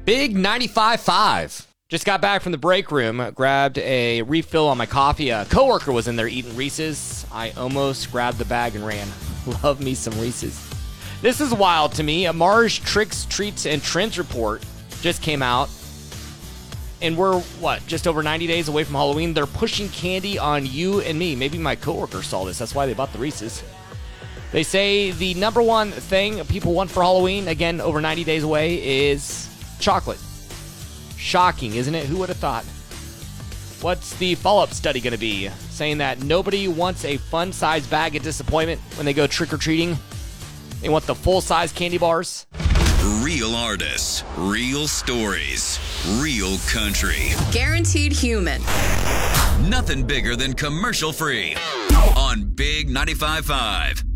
Big 95.5. Just got back from the break room, grabbed a refill on my coffee. A coworker was in there eating Reese's. I almost grabbed the bag and ran. Love me some Reese's. This is wild to me. A Mars Tricks, Treats, and Trends report just came out. And we're, just over 90 days away from Halloween. They're pushing candy on you and me. Maybe my coworker saw this. That's why they bought the Reese's. They say the number one thing people want for Halloween, again, over 90 days away, is chocolate. Shocking, isn't it? Who would have thought? What's the follow-up study going to be? Saying that nobody wants a fun-size bag of disappointment when they go trick-or-treating. They want the full-size candy bars. Real artists, real stories, real country. Guaranteed human. Nothing bigger than commercial-free on Big 95.5.